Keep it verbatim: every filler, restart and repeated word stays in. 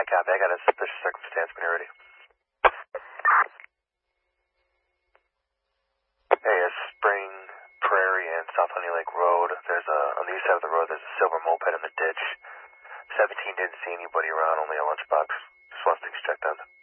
copy. I got a suspicious circumstance when you're ready. Hey, it's Spring Prairie and South Honey Lake Road. There's a, on the east side of the road, there's a silver moped in the ditch. seventeen didn't see anybody around, only a lunchbox. Just wants things checked out.